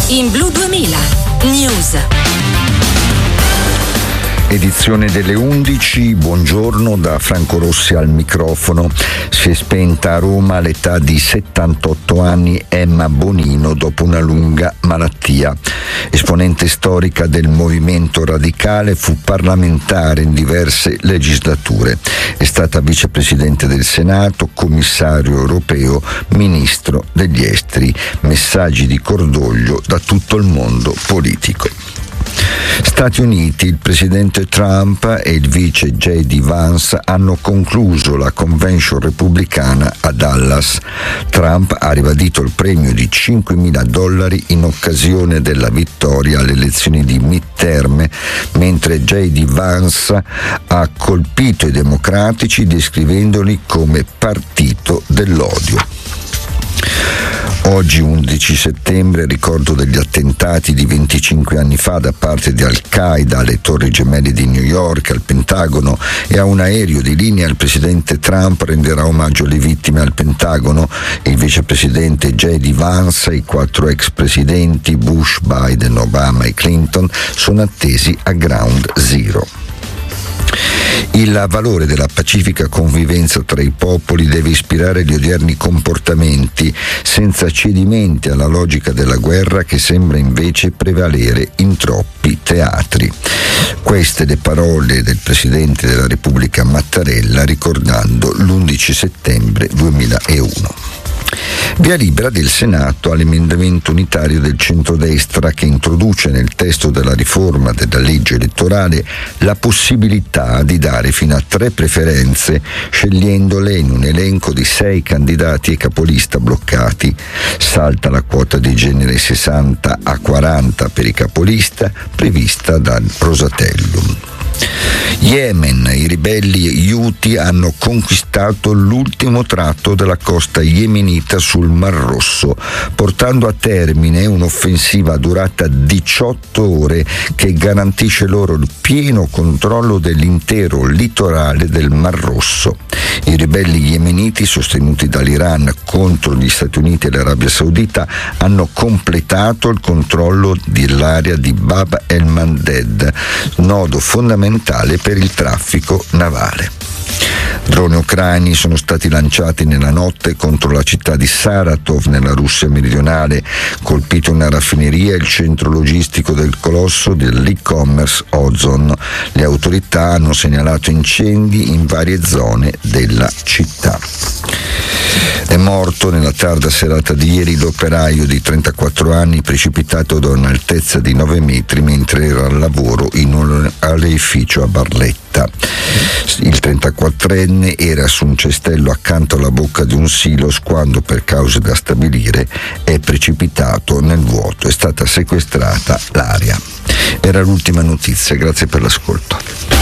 In Blu 2000 News. Edizione delle 11, buongiorno da Franco Rossi al microfono. Si è spenta a Roma all'età di 78 anni Emma Bonino dopo una lunga malattia. Esponente storica del movimento radicale, fu parlamentare in diverse legislature. È stata vicepresidente del Senato, commissario europeo, ministro degli esteri. Messaggi di cordoglio da tutto il mondo politico. Stati Uniti, il presidente Trump e il vice J.D. Vance hanno concluso la convention repubblicana a Dallas. Trump ha ribadito il premio di $5.000 in occasione della vittoria alle elezioni di midterm, mentre J.D. Vance ha colpito i democratici descrivendoli come partito dell'odio. Oggi, 11 settembre, ricordo degli attentati di 25 anni fa da parte di Al-Qaeda alle Torri Gemelle di New York, al Pentagono e a un aereo di linea. Il presidente Trump renderà omaggio alle vittime al Pentagono. Il vicepresidente J.D. Vance e i 4 ex presidenti Bush, Biden, Obama e Clinton sono attesi a Ground Zero. Il valore della pacifica convivenza tra i popoli deve ispirare gli odierni comportamenti, senza cedimenti alla logica della guerra che sembra invece prevalere in troppi teatri. Queste le parole del Presidente della Repubblica Mattarella ricordando l'11 settembre 2001. Via libera del Senato all'emendamento unitario del centrodestra che introduce nel testo della riforma della legge elettorale la possibilità di dare fino a 3 preferenze, scegliendole in un elenco di 6 candidati e capolista bloccati. Salta la quota di genere 60 a 40 per i capolista prevista dal Rosatellum. Yemen, i ribelli Houthi hanno conquistato l'ultimo tratto della costa yemenita sul Mar Rosso, portando a termine un'offensiva durata 18 ore che garantisce loro il pieno controllo dell'intero litorale del Mar Rosso. I ribelli yemeniti, sostenuti dall'Iran contro gli Stati Uniti e l'Arabia Saudita, hanno completato il controllo dell'area di Bab el-Mandeb, nodo fondamentale per il traffico navale. Droni ucraini sono stati lanciati nella notte contro la città di Saratov nella Russia meridionale, colpito una raffineria e il centro logistico del colosso dell'e-commerce Ozon. Le autorità hanno segnalato incendi in varie zone della città. È morto nella tarda serata di ieri l'operaio di 34 anni precipitato da un'altezza di 9 metri mentre era al lavoro in un aleificio a Barletta. Il 34enne era su un cestello accanto alla bocca di un silos quando, per cause da stabilire, è precipitato nel vuoto. È stata sequestrata l'aria. Era l'ultima notizia, grazie per l'ascolto.